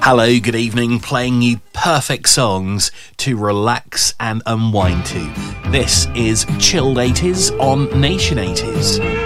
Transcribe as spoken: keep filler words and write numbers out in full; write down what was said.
Hello, good evening, playing you perfect songs to relax and unwind to. This is Chilled eighties on Nation eighties.